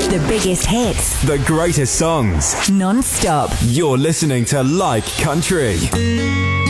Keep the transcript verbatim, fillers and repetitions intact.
The biggest hits. The greatest songs. Non-stop. You're listening to Like Country.